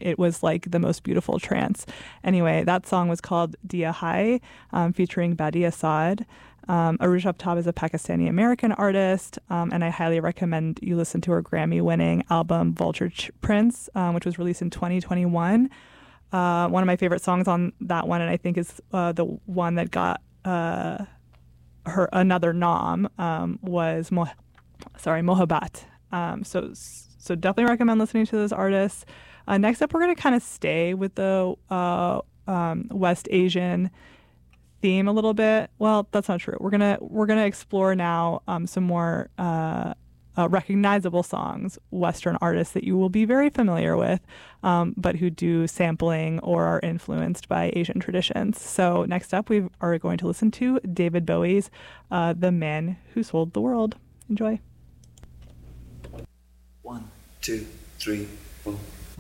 it was like the most beautiful trance. Anyway, that song was called Dia Hai, featuring Badi Assad. Aruj Aftab is a Pakistani-American artist, and I highly recommend you listen to her Grammy-winning album Vulture Prince, which was released in 2021. One of my favorite songs on that one, and I think is the one that got her another nom, was Mohabbat. So definitely recommend listening to those artists. Next up, we're going to kind of stay with the West Asian theme a little bit. Well, that's not true. We're gonna explore now some more recognizable songs, Western artists that you will be very familiar with, but who do sampling or are influenced by Asian traditions. So next up, we are going to listen to David Bowie's "The Man Who Sold the World." Enjoy. 1, 2, 3, 4.